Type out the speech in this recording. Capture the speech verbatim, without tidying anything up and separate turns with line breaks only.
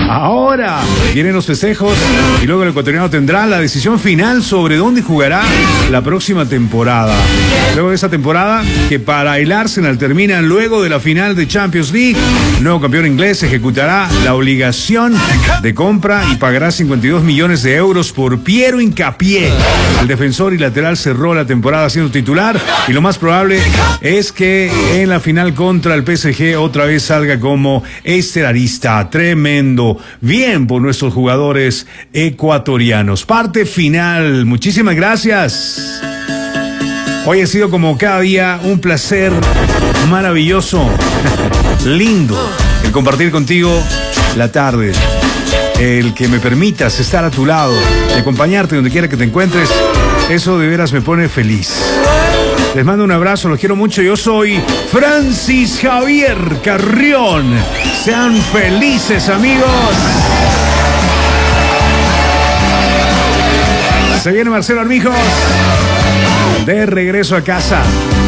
Ahora vienen los festejos y luego el ecuatoriano tendrá la decisión final sobre dónde jugará la próxima temporada. Luego de esa temporada, que para el Arsenal termina luego de la final de Champions League, el nuevo campeón inglés ejecutará la obligación de compra y pagará cincuenta y dos millones de euros por Piero Hincapié. El defensor y lateral cerró la temporada siendo titular y lo más probable es que en la final contra el P S G otra vez salga como estelarista. Tremendo. Bien por nuestros jugadores ecuatorianos. Parte final. Muchísimas gracias. Hoy ha sido como cada día un placer maravilloso, lindo, el compartir contigo la tarde, el que me permitas estar a tu lado y acompañarte donde quiera que te encuentres. Eso de veras me pone feliz. Les mando un abrazo, los quiero mucho. Yo soy Francis Javier Carrión. Sean felices, amigos. Se viene Marcelo Armijos de regreso a casa.